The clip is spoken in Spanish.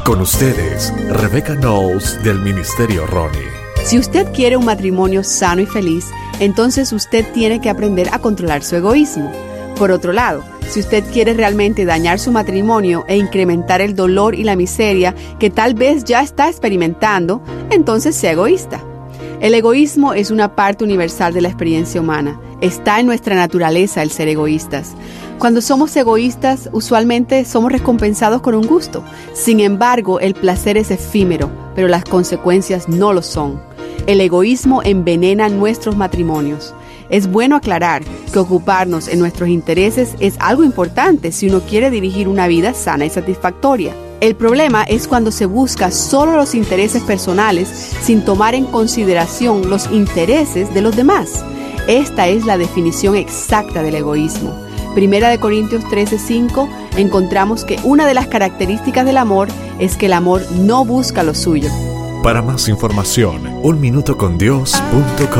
Con ustedes, Rebecca Knowles del Ministerio Ronnie. Si usted quiere un matrimonio sano y feliz, entonces usted tiene que aprender a controlar su egoísmo. Por otro lado, si usted quiere realmente dañar su matrimonio e incrementar el dolor y la miseria que tal vez ya está experimentando, entonces sea egoísta. El egoísmo es una parte universal de la experiencia humana. Está en nuestra naturaleza el ser egoístas. Cuando somos egoístas, usualmente somos recompensados con un gusto. Sin embargo, el placer es efímero, pero las consecuencias no lo son. El egoísmo envenena nuestros matrimonios. Es bueno aclarar que ocuparnos en nuestros intereses es algo importante si uno quiere dirigir una vida sana y satisfactoria. El problema es cuando se busca solo los intereses personales sin tomar en consideración los intereses de los demás. Esta es la definición exacta del egoísmo. Primera de Corintios 13:5 encontramos que una de las características del amor es que el amor no busca lo suyo. Para más información, unminutocondios.com.